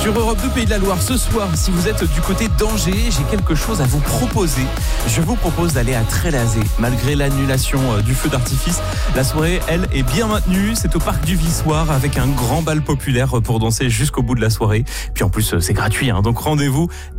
Sur Europe 2 Pays de la Loire, ce soir, si vous êtes du côté d'Angers, j'ai quelque chose à vous proposer. Je vous propose d'aller à Trélazé. Malgré l'annulation du feu d'artifice, la soirée, elle, est bien maintenue. C'est au parc du Vissoir avec un grand bal populaire pour danser jusqu'au bout de la soirée. Puis en plus, c'est gratuit, donc rendez-vous